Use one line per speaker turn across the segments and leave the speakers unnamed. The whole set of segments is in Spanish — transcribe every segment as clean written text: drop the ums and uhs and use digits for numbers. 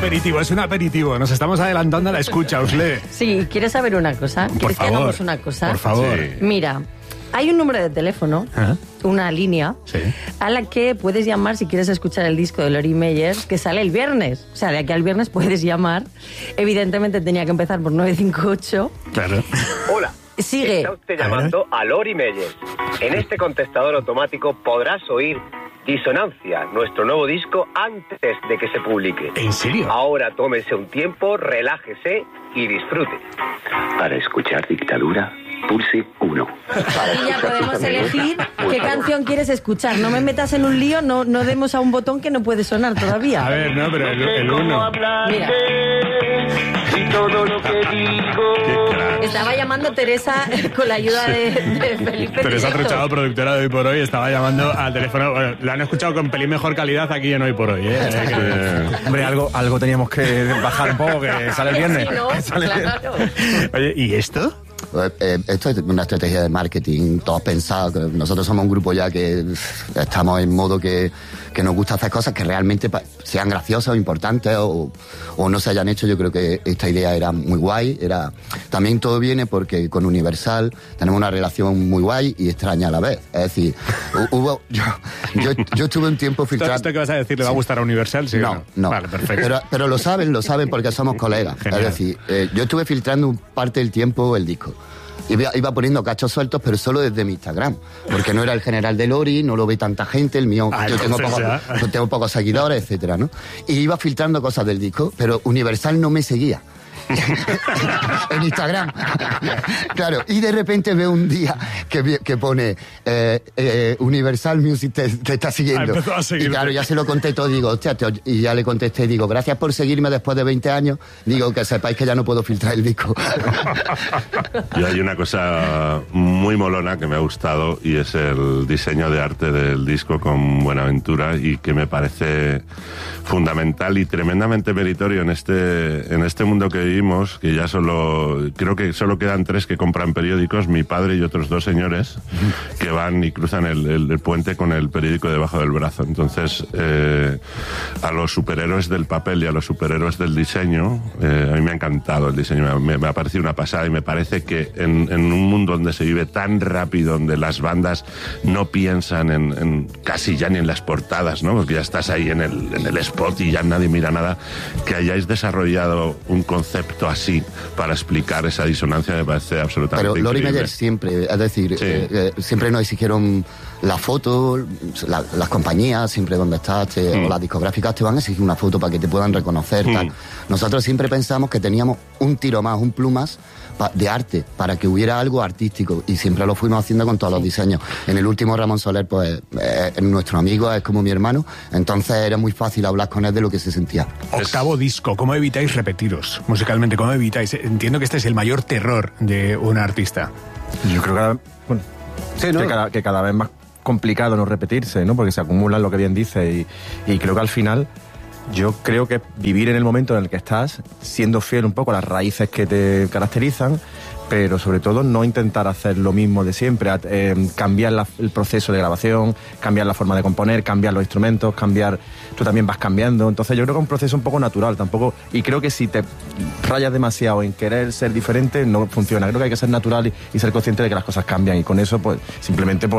es un aperitivo. Nos estamos adelantando a la escucha, Usle.
Sí, ¿quieres saber una cosa?
Por
¿Quieres
favor,
que hagamos una cosa?
Por favor.
Sí.
Mira, hay un número de teléfono, una línea,
Sí.
a la que puedes llamar si quieres escuchar el disco de Lori Meyers, que sale el viernes. O sea, de aquí al viernes puedes llamar. Evidentemente tenía que empezar por 958.
Claro.
Hola.
Sigue.
Está usted llamando a Lori Meyers. En este contestador automático podrás oír Disonancia, nuestro nuevo disco, antes de que se publique.
¿En serio?
Ahora tómese un tiempo, relájese y disfrute.
Para escuchar Dictadura, pulse 1.
Y ya podemos elegir qué canción quieres escuchar. No me metas en un lío, no demos a un botón que no puede sonar todavía.
A ver, no, pero el uno.
Mira.
Si todo lo que digo...
Estaba llamando Teresa con la ayuda de Felipe.
Teresa
Directo.
Trochado, productora de Hoy por Hoy, estaba llamando al teléfono. Bueno, lo han escuchado con pelín mejor calidad aquí en Hoy por Hoy, ¿eh?
Hombre, algo teníamos que bajar un poco, que sale el viernes.
Sí, ¿no?
Sale-
Claro.
Oye, ¿y esto?
Esto es una estrategia de marketing, todos pensados. Nosotros somos un grupo ya que estamos en modo que nos gusta hacer cosas que realmente sean graciosas o importantes o no se hayan hecho. Yo creo que esta idea era muy guay. También todo viene porque con Universal tenemos una relación muy guay y extraña a la vez. Es decir, yo estuve un tiempo filtrando...
¿Esto que vas a decir le va a gustar a Universal? ¿Sí o
No, no.
Vale, perfecto.
Pero lo saben porque somos colegas.
Genial.
Es decir, yo estuve filtrando parte del tiempo el disco. Iba poniendo cachos sueltos, pero solo desde mi Instagram. Porque no era el general de Lori, no lo ve tanta gente, el mío, yo tengo pocos seguidores, etcétera, ¿no? Y iba filtrando cosas del disco, pero Universal no me seguía. En Instagram. Claro, y de repente veo un día que pone Universal Music te está siguiendo.
Empezó a seguirte.
Y claro, ya se lo conté todo, digo, hostia, y ya le contesté, digo, gracias por seguirme después de 20 años, digo, que sepáis que ya no puedo filtrar el disco.
Y hay una cosa muy molona que me ha gustado y es el diseño de arte del disco con Buenaventura y que me parece fundamental y tremendamente meritorio en este mundo que vivimos, que ya creo que solo quedan 3 que compran periódicos, mi padre y otros 2 señores que van y cruzan el puente con el periódico debajo del brazo. Entonces, a los superhéroes del papel y a los superhéroes del diseño, a mí me ha encantado el diseño, me ha parecido una pasada y me parece que en un mundo donde se vive tan rápido, donde las bandas no piensan en casi ya ni en las portadas, ¿no? Porque ya estás ahí en el spot y ya nadie mira nada, que hayáis desarrollado un concepto así para explicar esa disonancia me parece absolutamente
Pero Lori
increíble.
Meyers siempre, es decir,
Sí.
siempre nos exigieron la foto, las compañías, siempre donde estás, o las discográficas te van a exigir una foto para que te puedan reconocer. Tal. Nosotros siempre pensamos que teníamos un tiro más, un plus más de arte, para que hubiera algo artístico, y siempre lo fuimos haciendo con todos los diseños. En el último, Ramón Soler, pues es nuestro amigo, es como mi hermano, entonces era muy fácil hablar con él de lo que se sentía.
Octavo disco, ¿cómo evitáis repetiros musicalmente? ¿Cómo evitáis? Entiendo que este es el mayor terror de un artista.
Yo creo que cada vez más complicado no repetirse, ¿no? Porque se acumulan, lo que bien dice, y creo que al final yo creo que vivir en el momento en el que estás, siendo fiel un poco a las raíces que te caracterizan, pero sobre todo no intentar hacer lo mismo de siempre, cambiar el proceso de grabación, cambiar la forma de componer, cambiar los instrumentos, tú también vas cambiando. Entonces yo creo que es un proceso un poco natural tampoco, y creo que si te rayas demasiado en querer ser diferente no funciona. Creo que hay que ser natural y ser consciente de que las cosas cambian, y con eso pues simplemente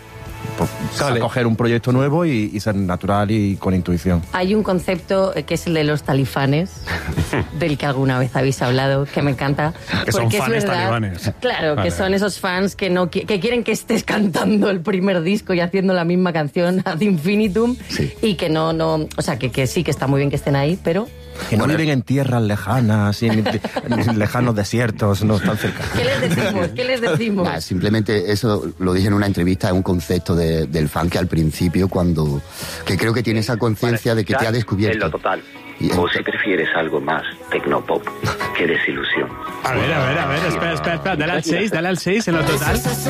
coger un proyecto nuevo y ser natural y con intuición.
Hay un concepto que es el de los talifanes, del que alguna vez habéis hablado, que me encanta.
Que son
porque
fans
es verdad,
talibanes.
Claro,
Vale.
que son esos fans que quieren que estés cantando el primer disco y haciendo la misma canción ad infinitum, y que no, o sea, que sí, que está muy bien que estén ahí, pero...
Que no viven en tierras lejanas, en lejanos desiertos, no están cerca.
¿Qué les decimos?
Nah, simplemente eso lo dije en una entrevista, es un concepto del fan que al principio, que creo que tiene esa conciencia de que te ha descubierto.
En lo total. O si prefieres algo más tecnopop, qué desilusión.
A ver, espera, dale al 6 en lo total.